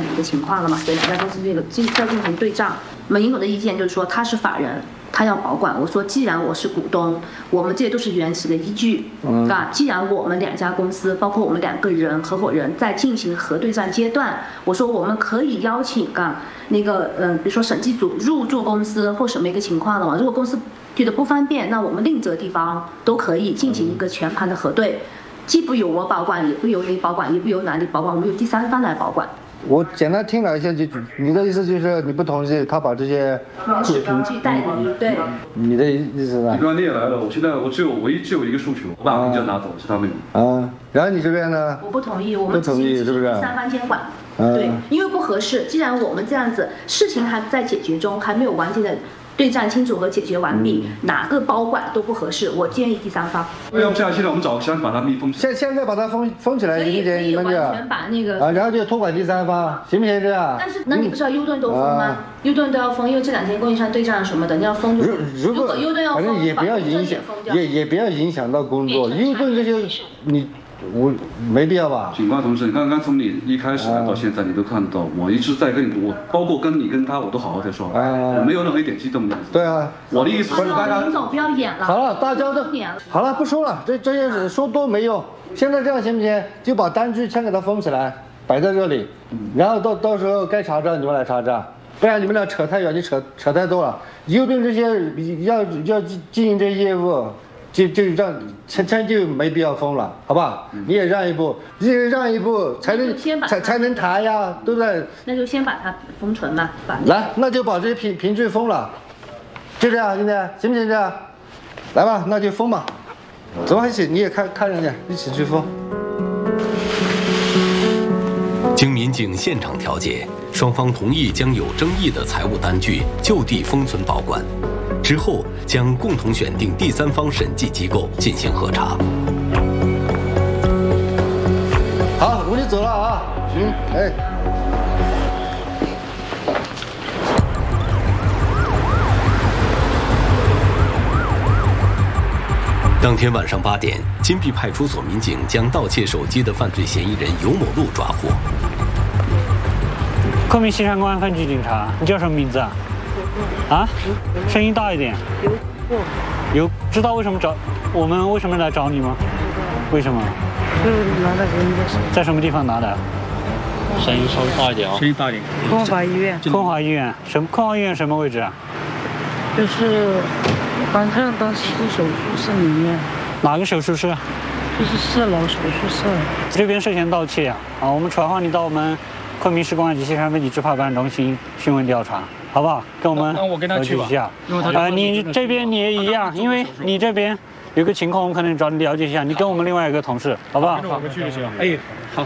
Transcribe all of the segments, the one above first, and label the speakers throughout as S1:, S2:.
S1: 一个情况了嘛，所以两家公司要进行对账。那么银总的意见就是说他是法人，他要保管。我说既然我是股东，我们这些都是原始的依据，既然我们两家公司，包括我们2个人合伙人在进行核对账阶段，我说我们可以邀请比如说审计组入驻公司或什么一个情况的话，如果公司觉得不方便，那我们另择地方都可以进行一个全盘的核对，既不由我保管，也不由你保管，也不由哪里保管，我们由第三方来保管。
S2: 我简单听了一下，你的意思就是你不同意他把这些
S1: 原始工具代理，对。
S2: 你的意思呢？
S3: 你刚才你也来了，我现在唯一只有一个诉求，我把文件拿走，其他没有。
S2: 然后你这边呢？
S1: 我不同意，我们
S2: 不同意是不是？
S1: 第三方监管。对，因为不合适。既然我们这样子，事情还在解决中，还没有完全的对账清楚和解决完毕，哪个包管都不合适。我建议第三方。
S3: 要不这样，现在我们找想把它密封起来。
S2: 现在把它封起来，理解你们这
S1: 完全把那个
S2: 然后就托管第三方，行不行这样？
S1: 但是那你不是要优盾都封吗？优盾都要封，因为这2天供应商对账什么的，你要封就。如果优盾要封，
S2: 反正也不要影响，也不要影响到工作。优盾这些我没必要吧？
S3: 警官同志，你刚刚从你一开始到现在，你都看得到，我一直在跟你，我包括跟你跟他，我都好好在说，我没有任何一点激动的。
S2: 对啊，
S3: 我的意思是刚刚。
S1: 林总不要演了。
S2: 好了，大家都好了，不说了，这些事说多没用。现在这样行不行？就把单据先给它封起来，摆在这里，然后到时候该查账你们来查账，不然你们俩扯太远，你扯太多了。优盾这些要经营这些业务。就让就没必要封了，好吧？你也让一步，才能谈呀，对不对？
S1: 那就先把它封存吧。
S2: 来，那就把这些凭据封了，就这样，兄弟，行不行？这样，来吧，那就封吧。走吧，一起，你也看人家，一起去封。
S4: 经民警现场调解，双方同意将有争议的财务单据就地封存保管。之后将共同选定第三方审计机构进行核查。
S2: 好，我就走了啊。行，哎。
S4: 当天晚上8点，金碧派出所民警将盗窃手机的犯罪嫌疑人尤某路抓获。
S5: 昆明西山公安分局警察，你叫什么名字啊？声音大一点。有知道为什么我们为什么来找你吗？为什么？
S6: 就是拿的人的手。
S5: 在什么地方拿的？
S7: 声音稍微大一点啊。声音大一点。
S6: 昆华医院。
S5: 昆华医院昆华医院什么位置啊？
S6: 就是广泰当时手术室里面。
S5: 哪个手术室？
S6: 就是4楼手术室。
S5: 这边涉嫌盗窃啊！我们传唤你到我们昆明市公安局西山分局执法办中心询问调查。好不好？跟我们核实一下。你这边你也一样，因为你这边有个情况，我们可能找你了解一下。你跟我们另外一个同事，好不好？
S7: 好，去就行。哎，好。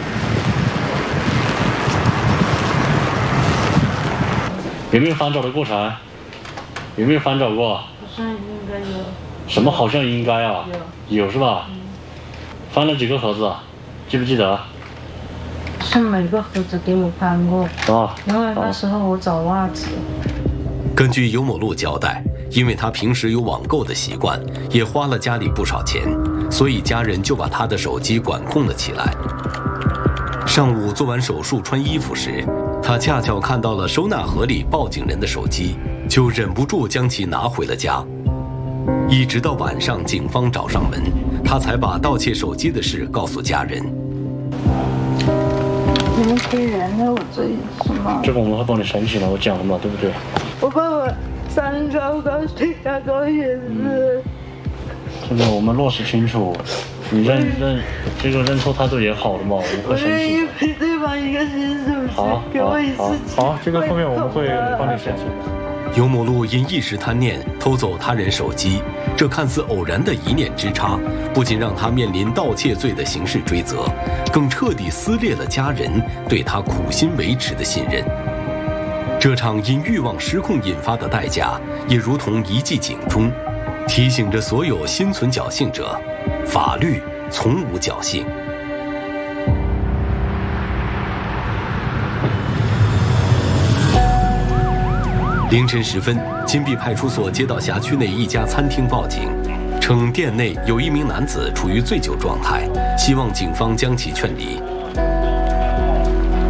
S7: 有没有翻找的过程？有没有翻找过？
S6: 好像应该有。
S7: 什么好像应该啊？有是吧？翻了几个盒子？记不记得？
S6: 是每个盒子给我翻过因为那时候我找袜子。
S4: 根据尤某路交代，因为他平时有网购的习惯，也花了家里不少钱，所以家人就把他的手机管控了起来。上午做完手术穿衣服时，他恰巧看到了收纳盒里报警人的手机，就忍不住将其拿回了家。一直到晚上警方找上门，他才把盗窃手机的事告诉家人。
S6: 你们可以原谅我这一次吗？
S7: 这个我们会帮你申请的，我讲了嘛，对不对？
S6: 我爸爸3高高血压高也是。
S7: 这个我们落实清楚，你认错态度也好的嘛，我们会申请。
S6: 我愿意赔对方1个新手机，给我一次。
S7: 好，这个后面我们会帮你申请。
S4: 尤某路因一时贪念偷走他人手机，这看似偶然的一念之差，不仅让他面临盗窃罪的刑事追责，更彻底撕裂了家人对他苦心维持的信任。这场因欲望失控引发的代价，也如同一记警钟，提醒着所有心存侥幸者，法律从无侥幸。凌晨时分，金碧派出所接到辖区内一家餐厅报警，称店内有一名男子处于醉酒状态，希望警方将其劝离。